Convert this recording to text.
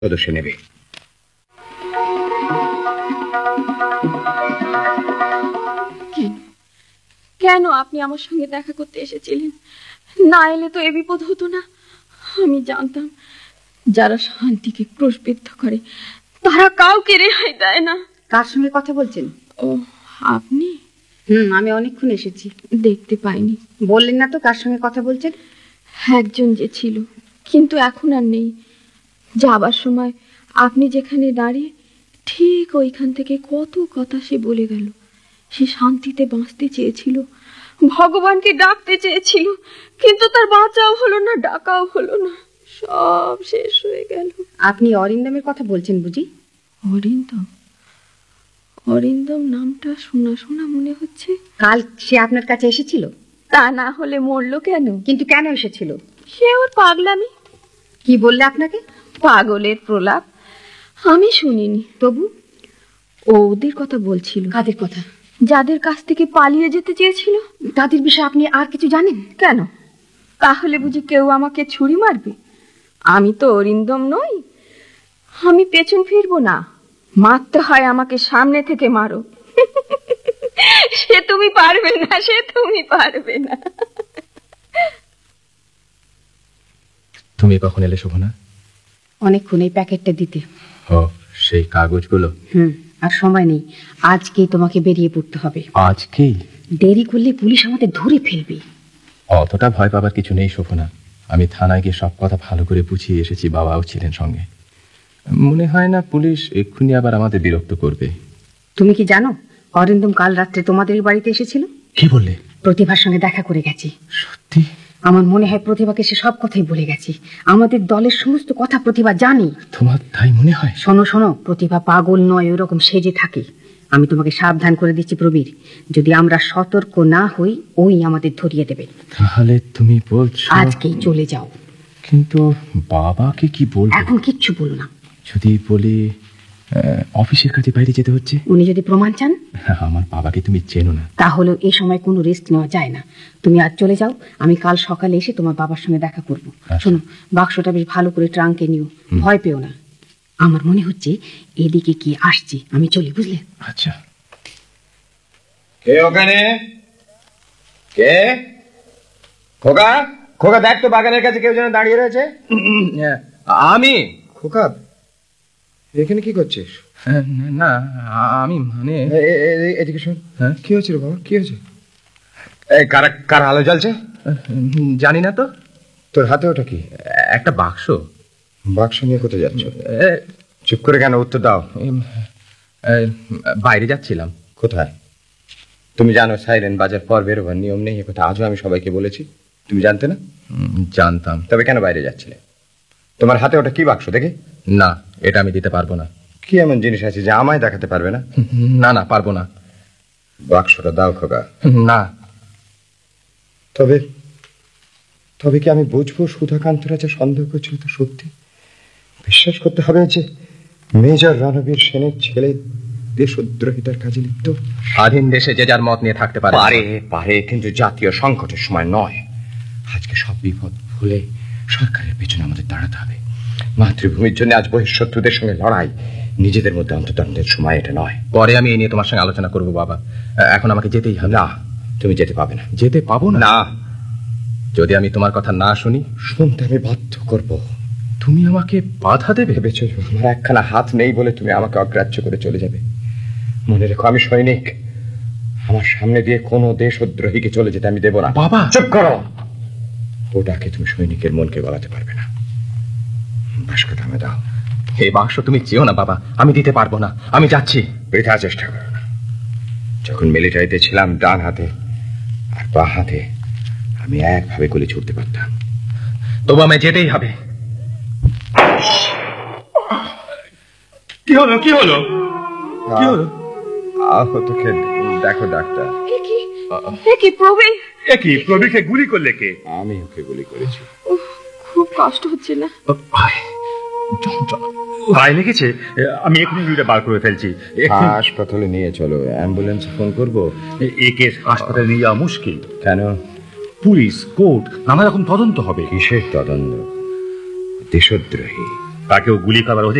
সদস্য নেবে। কেন আপনি আমার সঙ্গে দেখা করতে এসেছিলেন? না এলে তো এ বিপদ হতো না। আমি জানতাম যারা শান্তিকে প্রশ্নবিদ্ধ করে তারা কাউকে রেহাই দেয় না। কার সঙ্গে কথা বলছেন? ও আপনি? আমি অনেকক্ষণ এসেছি, দেখতে পাইনি। বললেন না তো কার সঙ্গে কথা বলছেন? একজন যে ছিল, কিন্তু এখন আর নেই। যাবার সময় আপনি যেখানে দাঁড়িয়ে ঠিক ওইখান থেকে কত কথা সে বলে গেল। সে শান্তিতে বাঁচতে চেয়েছিল, ভগবানকে ডাকতে চেয়েছিল, কিন্তু তার বাঁচাও হলো না, ডাকাও হলো না, সব শেষ হয়ে গেল। আপনি অরিন্দমের কথা বলছেন বুঝি? অরিন্দম? অরিন্দম নামটা শোনা শোনা মনে হচ্ছে। কাল সে আপনার কাছে এসেছিল? তা না হলে মরলো কেন? কিন্তু কেন এসেছিল? সে ওর পাগলামি। কি বললে আপনাকে? পাগলের প্রলাপ। আমি শুনিনি। তবু ও ওদের কথা বলছিল। কাদের কথা? যাদের কাছ থেকে পালিয়ে যেতে চেয়েছিল। তাদের বিষয়ে আপনি আর কিছু জানেন? কেন? তাহলে বুঝি কেউ আমাকে ছুরি মারবে? আমি তো অরিন্দম নই। আমি পেছন ফিরবো না। মারতে হয় আমাকে সামনে থেকে মারো। সে তুমি পারবে না, সে তুমি পারবে না। তুমি কখন এলে শোভনা? অনেকক্ষণ এই প্যাকেটটা দিতে। ও, সেই কাগজগুলো? আর সময় নেই, আজকেই তোমাকে বেরিয়ে পড়তে হবে। আজকেই? দেরি করলে পুলিশ আমাদের ধরে ফেলবে। অতটা ভয় পাবার কিছু নেই শোভনা। আমি থানায় গিয়ে সব কথা ভালো করে বুঝিয়ে এসেছি, বাবাও ছিলেন সঙ্গে। মনে হয় না পুলিশ এক্ষুনি আবার আমাদের বিরক্ত করবে। তুমি কি জানো অরিন্দম কাল রাত্রে তোমাদের বাড়িতে এসেছিল? কি বললে? প্রতিভার সঙ্গে দেখা করে গেছে। সত্যি? আমার মনে হয় প্রতিভাকে সে সব কথাই বলে গেছে। আমাদের দলের সমস্ত কথা প্রতিভা জানে। তোমার তাই মনে হয়? শোনো শোনো, প্রতিভা পাগল নয়, ওরকম সেজে থাকে। আমি তোমাকে সাবধান করে দিচ্ছি প্রবীর, যদি আমরা সতর্ক না হই ওই আমাদের ধরিয়ে দেবে। তাহলে তুমি বলছো আজকেই চলে যাও। কিন্তু বাবাকে কি বলবো? এখন কিচ্ছু বলো না। যদি বলি অফিসের কাছে বাইরে যেতে হচ্ছে? উনি যদি প্রমাণ চান? আমার বাবাকে তুমি চেনো না। তাহলে এই সময় কোনো রিস্ক নেওয়া যায় না। তুমি আজ চলে যাও, আমি কাল সকালে এসে তোমার বাবার সঙ্গে দেখা করব। শোনো, বাক্সটা বেশ ভালো করে ট্রাঙ্কে নিও, ভয় পেও না। আমার মনে হচ্ছে এদিকে কি আসছে, আমি চলি, বুঝলে? আচ্ছা। কে ওখানে? কে? খোকা, খোকা দেখ তো বাগানের কাছে কেউ যেন দাঁড়িয়ে রয়েছে। আমি। খোকা, এখানে কি করছিস? না, আমি মানে এদিকে শোন। হ্যাঁ? কি হয়েছিল বাবা, কি হয়েছে? কার আলো জ্বলছে? জানি না তো। তোর হাতে ওটা কি? একটা বাক্স। বাক্স নিয়ে কোথায় যাচ্ছ? চুপ করে কেন, উত্তর দাও। বাইরে যাচ্ছিলাম। কোথায়? তুমি জানো সাইরেন বাজার পর বেরোবার নিয়ম নেই, এ কথা আজও আমি সবাইকে বলেছি। তুমি জানতে না? জানতাম। তবে কেন বাইরে যাচ্ছিলে? তোমার হাতে ওটা কি বাক্স দেখে? না, এটা আমি দিতে পারবো না। কি এমন জিনিস আছে যে আমায় দেখাতে পারবে না? না না, পারবো না। বাক্সটা দাও খোকা। না। তবে তবে কি আমি বুঝবো সুধাকান্তরা যা সন্দেহ করছিল তো সত্যি? বিশ্বাস করতে হবে যে মেজর রণবীর সেনের ছেলে দেশদ্রোহিতার কাজে লিপ্ত? স্বাধীন দেশে যে যার মত নিয়ে থাকতে পারে। পারে, কিন্তু জাতীয় সংকটের সময় নয়। আজকে সব বিপদ ভুলে সরকারের পেছনে আমাদের দাঁড়াতে হবে। মাতৃভূমির জন্য আজ বহিঃশত্রুদের সঙ্গে লড়াই, নিজেদের মধ্যে অন্তর্দ্বন্দ্বের সময় এটা নয়। পরে আমি এই নিয়ে তোমার সঙ্গে আলোচনা করবো বাবা, এখন আমাকে যেতেই হবে। না, তুমি যেতে পাবে না। যেতে পাবো না? না। যদি আমি তোমার কথা না শুনি? শুনতে আমি বাধ্য করব। তুমি আমাকে বাধা দেবে? ভেবেছো আমার একখানা হাত নেই বলে তুমি আমাকে অগ্রাহ্য করে চলে যাবে? মনে রেখো, আমি সৈনিক। আমার সামনে দিয়ে কোনো দেশদ্রোহীকে চলে যেতে আমি দেব না। বাবা চুপ করো। ওটাকে তুমি সৈনিকের মনকে গলাতে পারবে না। বাক্সটা আমি দাও। এই বাক্স তুমি চেও না বাবা, আমি দিতে পারবো না। আমি যাচ্ছি। বৃথা চেষ্টা করো না। যখন মিলিটারিতে ছিলাম ডান হাতে আর বাঁ হাতে আমি একভাবে গুলি ছুটতে পারতাম। তবু আমায় যেতেই হবে। কি হলো, কি হলো, কি হলো? আহতকে দেখো ডাক্তার। কি প্রবীর? কি প্রবীরকে গুলি করলে কে? আমি ওকে গুলি করেছি। খুব কষ্ট হচ্ছে না? পায়ে লেগেছে? আমি এখনই গুলিটা বার করে ফেলছি। হাসপাতালে নিয়ে চলো, অ্যাম্বুলেন্স ফোন করবো। একে হাসপাতালে নিয়ে যাওয়া মুশকিল। কেন? পুলিশ, কোর্ট, নানা রকম তদন্ত হবে। কিসের তদন্ত? দেশদ্রোহী তাকেও গুলি করার